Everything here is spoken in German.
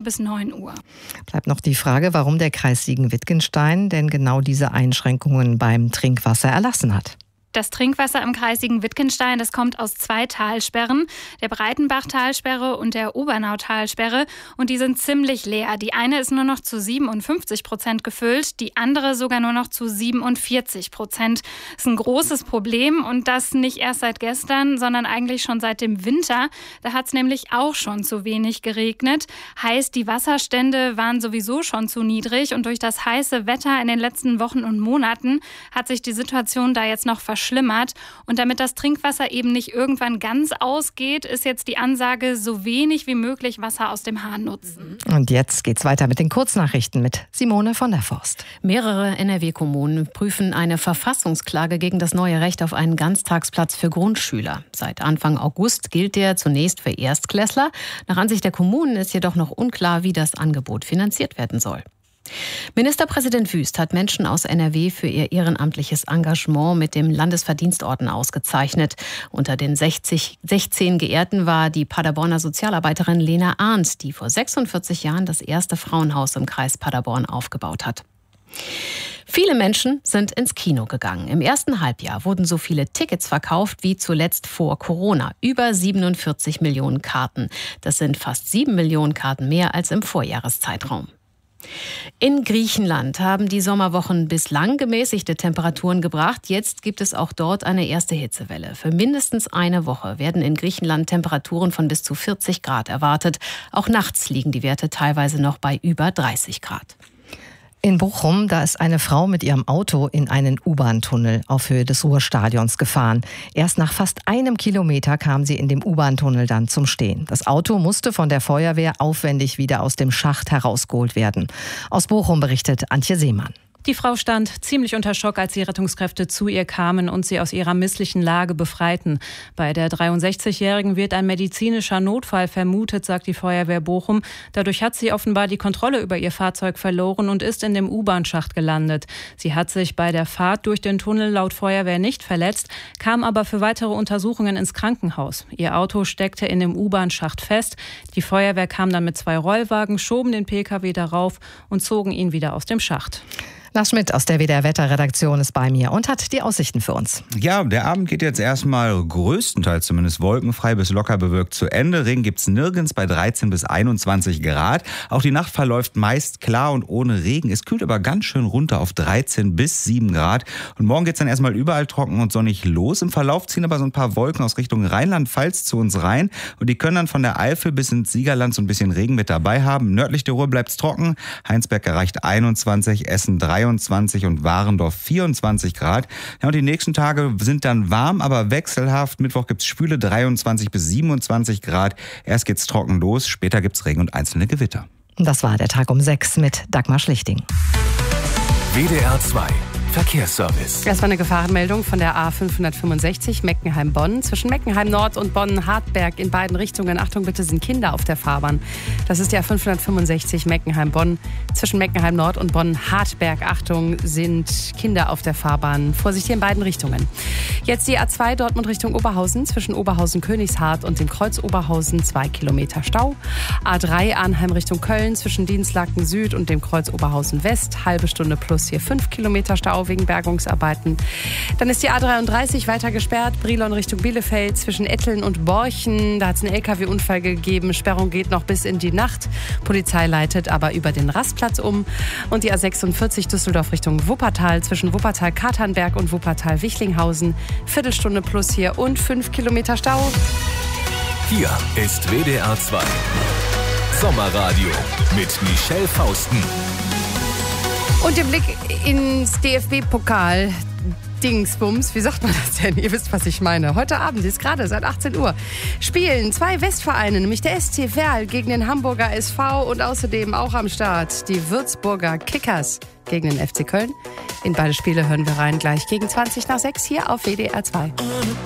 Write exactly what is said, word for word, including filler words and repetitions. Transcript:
bis neun Uhr. Bleibt noch die Frage, warum der Kreis Siegen-Wittgenstein denn genau diese Einschränkungen beim Trinkwasser erlassen hat. Das Trinkwasser im Kreis Siegen-Wittgenstein, das kommt aus zwei Talsperren, der Breitenbach-Talsperre und der Obernau-Talsperre. Und die sind ziemlich leer. Die eine ist nur noch zu siebenundfünfzig Prozent gefüllt, die andere sogar nur noch zu siebenundvierzig Prozent. Das ist ein großes Problem und das nicht erst seit gestern, sondern eigentlich schon seit dem Winter. Da hat es nämlich auch schon zu wenig geregnet. Heißt, die Wasserstände waren sowieso schon zu niedrig und durch das heiße Wetter in den letzten Wochen und Monaten hat sich die Situation da jetzt noch verschlimmert. Schlimmert. Und damit das Trinkwasser eben nicht irgendwann ganz ausgeht, ist jetzt die Ansage, so wenig wie möglich Wasser aus dem Hahn nutzen. Und jetzt geht's weiter mit den Kurznachrichten mit Simone von der Forst. Mehrere N R W-Kommunen prüfen eine Verfassungsklage gegen das neue Recht auf einen Ganztagsplatz für Grundschüler. Seit Anfang August gilt der zunächst für Erstklässler. Nach Ansicht der Kommunen ist jedoch noch unklar, wie das Angebot finanziert werden soll. Ministerpräsident Wüst hat Menschen aus N R W für ihr ehrenamtliches Engagement mit dem Landesverdienstorden ausgezeichnet. Unter den sechzig, sechzehn Geehrten war die Paderborner Sozialarbeiterin Lena Arndt, die vor sechsundvierzig Jahren das erste Frauenhaus im Kreis Paderborn aufgebaut hat. Viele Menschen sind ins Kino gegangen. Im ersten Halbjahr wurden so viele Tickets verkauft wie zuletzt vor Corona. Über siebenundvierzig Millionen Karten. Das sind fast sieben Millionen Karten mehr als im Vorjahreszeitraum. In Griechenland haben die Sommerwochen bislang gemäßigte Temperaturen gebracht. Jetzt gibt es auch dort eine erste Hitzewelle. Für mindestens eine Woche werden in Griechenland Temperaturen von bis zu vierzig Grad erwartet. Auch nachts liegen die Werte teilweise noch bei über dreißig Grad. In Bochum, da ist eine Frau mit ihrem Auto in einen U-Bahn-Tunnel auf Höhe des Ruhrstadions gefahren. Erst nach fast einem Kilometer kam sie in dem U-Bahn-Tunnel dann zum Stehen. Das Auto musste von der Feuerwehr aufwendig wieder aus dem Schacht herausgeholt werden. Aus Bochum berichtet Antje Seemann. Die Frau stand ziemlich unter Schock, als die Rettungskräfte zu ihr kamen und sie aus ihrer misslichen Lage befreiten. Bei der dreiundsechzigjährigen wird ein medizinischer Notfall vermutet, sagt die Feuerwehr Bochum. Dadurch hat sie offenbar die Kontrolle über ihr Fahrzeug verloren und ist in dem U-Bahn-Schacht gelandet. Sie hat sich bei der Fahrt durch den Tunnel laut Feuerwehr nicht verletzt, kam aber für weitere Untersuchungen ins Krankenhaus. Ihr Auto steckte in dem U-Bahn-Schacht fest. Die Feuerwehr kam dann mit zwei Rollwagen, schoben den Pkw darauf und zogen ihn wieder aus dem Schacht. Lars Schmidt aus der W D R-Wetterredaktion ist bei mir und hat die Aussichten für uns. Ja, der Abend geht jetzt erstmal größtenteils zumindest wolkenfrei bis locker bewölkt zu Ende. Regen gibt's nirgends bei dreizehn bis einundzwanzig Grad. Auch die Nacht verläuft meist klar und ohne Regen. Es kühlt aber ganz schön runter auf dreizehn bis sieben Grad. Und morgen geht's dann erstmal überall trocken und sonnig los. Im Verlauf ziehen aber so ein paar Wolken aus Richtung Rheinland-Pfalz zu uns rein. Und die können dann von der Eifel bis ins Siegerland so ein bisschen Regen mit dabei haben. Nördlich der Ruhr bleibt's trocken. Heinsberg erreicht einundzwanzig, Essen dreiundzwanzig und Warendorf vierundzwanzig Grad. Ja, und die nächsten Tage sind dann warm, aber wechselhaft. Mittwoch gibt's schwüle dreiundzwanzig bis siebenundzwanzig Grad. Erst geht's trocken los, später gibt's Regen und einzelne Gewitter. Das war der Tag um sechs mit Dagmar Schlichting. W D R zwei Verkehrsservice. Das war eine Gefahrenmeldung von der A fünfhundertfünfundsechzig Meckenheim-Bonn. Zwischen Meckenheim-Nord und Bonn-Hartberg in beiden Richtungen. Achtung, bitte, sind Kinder auf der Fahrbahn. Das ist die A fünfhundertfünfundsechzig Meckenheim-Bonn. Zwischen Meckenheim-Nord und Bonn-Hartberg, Achtung, sind Kinder auf der Fahrbahn. Vorsicht hier in beiden Richtungen. Jetzt die A zwei Dortmund Richtung Oberhausen. Zwischen Oberhausen-Königshardt und dem Kreuz Oberhausen zwei Kilometer Stau. A drei Arnheim Richtung Köln. Zwischen Dienstlaken Süd und dem Kreuz Oberhausen West. Halbe Stunde plus hier fünf Kilometer Stau wegen Bergungsarbeiten. Dann ist die A dreiunddreißig weiter gesperrt, Brilon Richtung Bielefeld zwischen Etteln und Borchen. Da hat es einen L K W-Unfall gegeben. Sperrung geht noch bis in die Nacht. Polizei leitet aber über den Rastplatz um. Und die A sechsundvierzig Düsseldorf Richtung Wuppertal zwischen Wuppertal-Katernberg und Wuppertal-Wichlinghausen. Viertelstunde plus hier und fünf Kilometer Stau. Hier ist W D R zwei Sommerradio mit Michelle Fausten. Und der Blick ins D F B-Pokal. Dingsbums, wie sagt man das denn? Ihr wisst, was ich meine. Heute Abend ist gerade seit achtzehn Uhr spielen zwei Westvereine, nämlich der S C Verl gegen den Hamburger S V und außerdem auch am Start die Würzburger Kickers gegen den F C Köln. In beide Spiele hören wir rein gleich gegen zwanzig nach sechs hier auf W D R zwei.